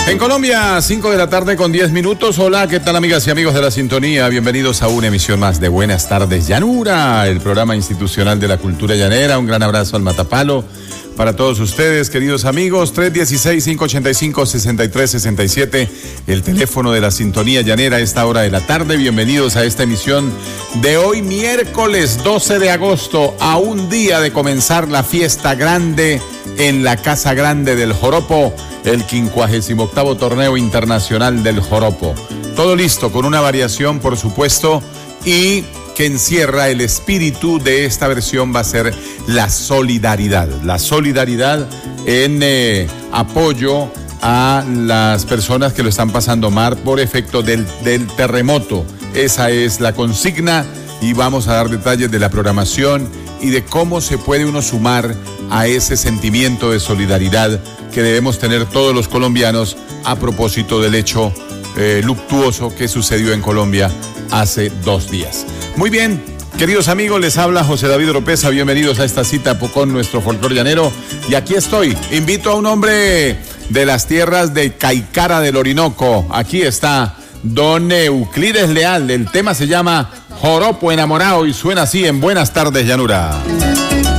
En Colombia, 5 de la tarde con 10 minutos. Hola, ¿qué tal, amigas y amigos de la sintonía? Bienvenidos a una emisión más de Buenas Tardes Llanura, el programa institucional de la cultura llanera. Un gran abrazo al Matapalo para todos ustedes, queridos amigos. 316-585-6367, el teléfono de la sintonía llanera a esta hora de la tarde. Bienvenidos a esta emisión de hoy, miércoles 12 de agosto, a un día de comenzar la fiesta grande en la Casa Grande del Joropo, el 58º Torneo Internacional del Joropo. Todo listo, con una variación, por supuesto, y que encierra el espíritu de esta versión va a ser la solidaridad. La solidaridad en apoyo a las personas que lo están pasando mal por efecto del terremoto. Esa es la consigna y vamos a dar detalles de la programación y de cómo se puede uno sumar a ese sentimiento de solidaridad que debemos tener todos los colombianos a propósito del hecho luctuoso que sucedió en Colombia hace 2 días. Muy bien, queridos amigos, les habla José David Oropesa. Bienvenidos a esta cita con nuestro folclor llanero. Y aquí estoy, invito a un hombre de las tierras de Caicara del Orinoco. Aquí está don Euclides Leal. El tema se llama Joropo Enamorado y suena así en Buenas Tardes Llanura.